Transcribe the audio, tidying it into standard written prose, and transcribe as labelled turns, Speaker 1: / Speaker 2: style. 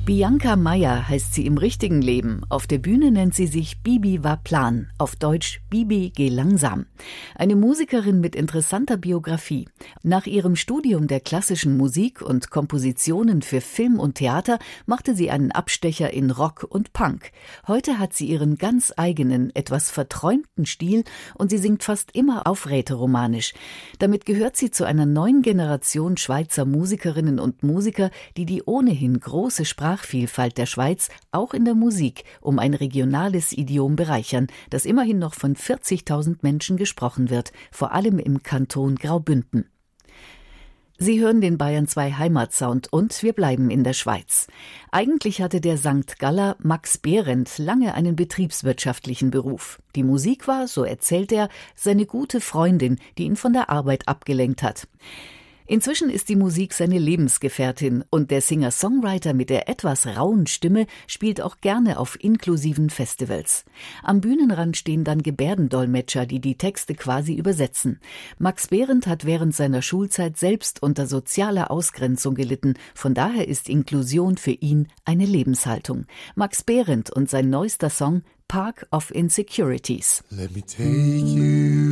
Speaker 1: Bianca Meyer heißt sie im richtigen Leben. Auf der Bühne nennt sie sich Bibi war Plan, auf Deutsch Bibi geh langsam. Eine Musikerin mit interessanter Biografie. Nach ihrem Studium der klassischen Musik und Kompositionen für Film und Theater machte sie einen Abstecher in Rock und Punk. Heute hat sie ihren ganz eigenen, etwas verträumten Stil und sie singt fast immer auf rätoromanisch. Damit gehört sie zu einer neuen Generation Schweizer Musikerinnen und Musiker, die ohnehin große Sprachvielfalt der Schweiz auch in der Musik um ein regionales Idiom bereichern, das immerhin noch von 40.000 Menschen gesprochen wird, vor allem im Kanton Graubünden. Sie hören den Bayern 2 Heimatsound und wir bleiben in der Schweiz. Eigentlich hatte der St. Galler Max Behrendt lange einen betriebswirtschaftlichen Beruf. Die Musik war, so erzählt er, seine gute Freundin, die ihn von der Arbeit abgelenkt hat. Inzwischen ist die Musik seine Lebensgefährtin und der Singer-Songwriter mit der etwas rauen Stimme spielt auch gerne auf inklusiven Festivals. Am Bühnenrand stehen dann Gebärdendolmetscher, die Texte quasi übersetzen. Max Behrendt hat während seiner Schulzeit selbst unter sozialer Ausgrenzung gelitten. Von daher ist Inklusion für ihn eine Lebenshaltung. Max Behrendt und sein neuester Song Park of Insecurities.
Speaker 2: Let me take you